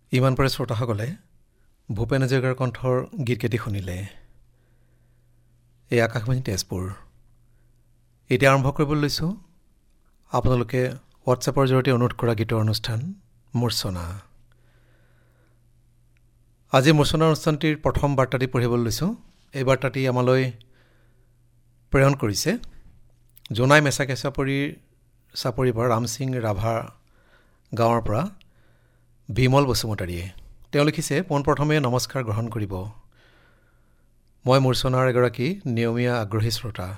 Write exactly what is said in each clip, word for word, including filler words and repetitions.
ইমান পৰে শ্ৰোতাসকলে ভূপেন হাজৰিকাৰ কণ্ঠৰ গীতকেইটি শুনিলে। এই আকাশবাণী তেজপুৰ। এতিয়া আৰম্ভ কৰিবলৈ লৈছোঁ আপোনালোকে হোৱাটছএপৰ জৰিয়তে অনুৰোধ কৰা গীতৰ অনুষ্ঠান মূৰ্ছনা। আজি মূৰ্ছনা অনুষ্ঠানটিৰ প্ৰথম বাৰ্তাটি পঢ়িবলৈ লৈছোঁ। এই বাৰ্তাটি আমালৈ প্ৰেৰণ কৰিছে জোনাই মেচাকে চাপৰিৰ চাপৰিৰ পৰা ৰামসিং ৰাভা গাঁৱৰ পৰা বিমল বসুমতাৰীয়ে। তেওঁ লিখিছে, পোনপ্ৰথমে নমস্কাৰ গ্ৰহণ কৰিব। মই মূৰ্ছনাৰ এগৰাকী নিয়মীয়া আগ্ৰহী শ্ৰোতা।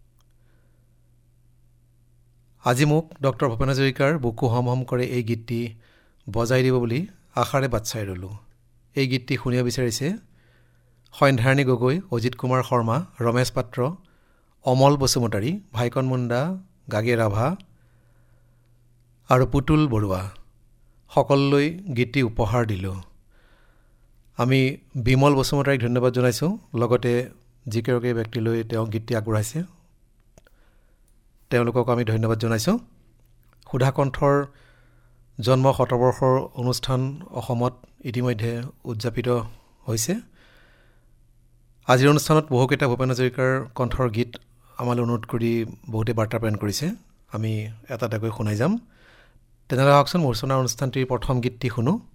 আজি মোক ডক্টৰ ভূপেন হাজৰিকাৰ বুকু হম হম কৰে এই গীতটি বজাই দিব বুলি আশাৰে বাট চাই ৰ'লোঁ। এই গীতটি শুনিব বিচাৰিছে সন্ধ্যাৰাণী গগৈ, অজিত কুমাৰ শৰ্মা, ৰমেশ পাত্ৰ, অমল বসুমতাৰী, ভাইকন মুণ্ডা, গাগে ৰাভা আৰু পুতুল বৰুৱা। সকলোলৈ গীতটি উপহাৰ দিলোঁ। আমি বিমল বসুমতাৰীক ধন্যবাদ জনাইছোঁ। লগতে যিকেইগৰাকী ব্যক্তিলৈ তেওঁ গীতটি আগবঢ়াইছে তেওঁলোকক আমি ধন্যবাদ জনাইছোঁ। সুধা কণ্ঠৰ জন্ম শতবৰ্ষৰ অনুষ্ঠান অসমত ইতিমধ্যে উদযাপিত হৈছে। আজিৰ অনুষ্ঠানত বহুকেইটা ভূপেন হাজৰিকাৰ কণ্ঠৰ গীত আমালৈ অনুৰোধ কৰি বহুতে বাৰ্তা প্ৰেৰণ কৰিছে। আমি এটা এটাকৈ শুনাই যাম। তেনেহ'লে আহকচোন মূৰ্ছনাৰ অনুষ্ঠানটিৰ প্ৰথম গীতটি শুনো।